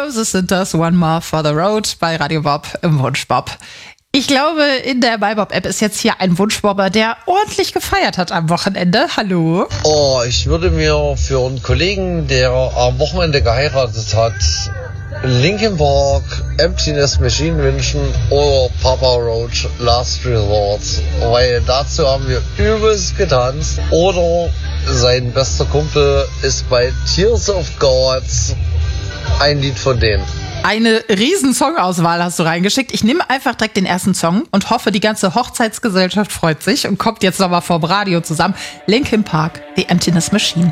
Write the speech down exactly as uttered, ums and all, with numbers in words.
Roses sind das, One More for the Road bei Radio Bob im Wunschbob. Ich glaube, in der MyBob-App ist jetzt hier ein Wunschbobber, der ordentlich gefeiert hat am Wochenende. Hallo? Oh, ich würde mir für einen Kollegen, der am Wochenende geheiratet hat, Linkin Park, Emptiness Machine wünschen oder Papa Roach, Last Resort. Weil dazu haben wir übelst getanzt. Oder sein bester Kumpel ist bei Tears of God, ein Lied von denen. Eine riesen Songauswahl hast du reingeschickt. Ich nehme einfach direkt den ersten Song und hoffe, die ganze Hochzeitsgesellschaft freut sich und kommt jetzt nochmal vorm Radio zusammen. Linkin Park, The Emptiness Machine.